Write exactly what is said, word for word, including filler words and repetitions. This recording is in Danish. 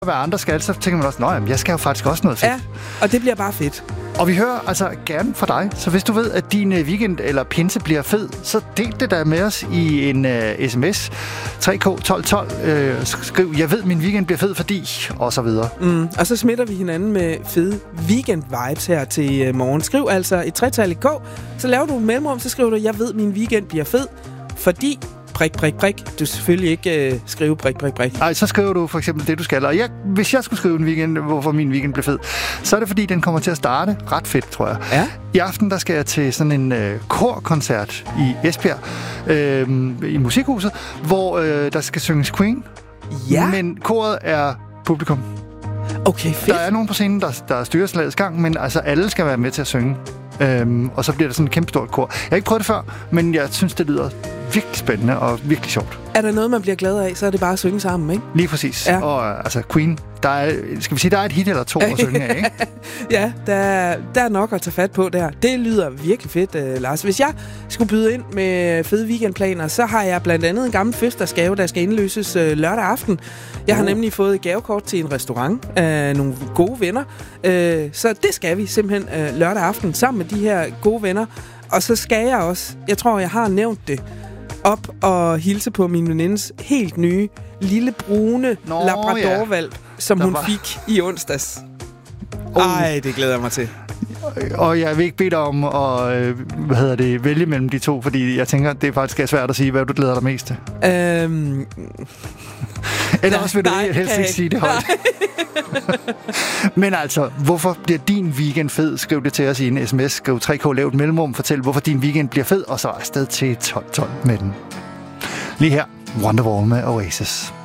hvad andre skal, så tænker man også, nej, jeg skal jo faktisk også noget fedt. Ja, og det bliver bare fedt. Og vi hører altså gerne fra dig, så hvis du ved, at din weekend eller pinse bliver fed, så del det der med os i en uh, sms. tre k tolv tolv. Uh, skriv, jeg ved, min weekend bliver fed, fordi... Og så videre. Mm, og så smitter vi hinanden med fede weekend-vibes her til uh, morgen. Skriv altså et tretal i K, så laver du en mellemrum, så skriver du, jeg ved, min weekend bliver fed, fordi... Prik, prik, prik. Du selvfølgelig ikke øh, skrive prik, prik, prik. Nej, så skriver du for eksempel det, du skal. Og jeg, hvis jeg skulle skrive en weekend, hvorfor min weekend blev fed, så er det, fordi den kommer til at starte ret fedt, tror jeg. Ja. I aften, der skal jeg til sådan en øh, korkoncert i Esbjerg, øh, i Musikhuset, hvor øh, der skal synges Queen. Ja. Men koret er publikum. Okay, fedt. Der er nogen på scenen, der, der styrer slagets gang, men altså alle skal være med til at synge. Øhm, og så bliver det sådan et kæmpestort kor. Jeg har ikke prøvet det før, men jeg synes, det lyder virkelig spændende og virkelig sjovt. Er der noget, man bliver glad af, så er det bare at synge sammen, ikke? Lige præcis. Ja. Og altså Queen, der er, skal vi sige, der er et hit eller to at synge af, ikke? Ja, der, der er nok at tage fat på der. Det lyder virkelig fedt, uh, Lars. Hvis jeg skulle byde ind med fede weekendplaner, så har jeg blandt andet en gammel fødselsdagsgave, der skal indløses uh, lørdag aften. Jeg har uh. nemlig fået et gavekort til en restaurant af nogle gode venner. Uh, så det skal vi simpelthen uh, lørdag aften sammen med de her gode venner. Og så skal jeg også, jeg tror, jeg har nævnt det, op og hilse på min venindes helt nye, lille brune Nå, labradorvalp, ja. som Der hun var... fik i onsdags. Oh. Ej, det glæder jeg mig til. Og jeg vil ikke bede dig om at øh, hvad hedder det, vælge mellem de to, fordi jeg tænker, det er faktisk svært at sige, hvad du glæder dig mest til. Øhm... Eller også vil du nej, helst ikke sige det højt. Men altså, hvorfor bliver din weekend fed? Skriv det til os i en sms. Skriv tre k, lav et mellemrum. Fortæl, hvorfor din weekend bliver fed, og så afsted til tolv tolv med den. Lige her, Wonderwall med Oasis.